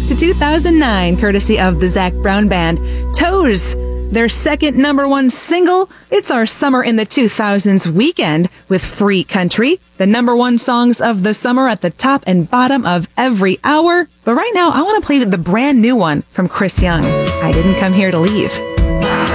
to 2009, courtesy of the Zac Brown Band. Toes, their second number one single. It's our Summer in the 2000s weekend with Free Country. The number one songs of the summer at the top and bottom of every hour. But right now, I want to play the brand new one from Chris Young. I Didn't Come Here to Leave.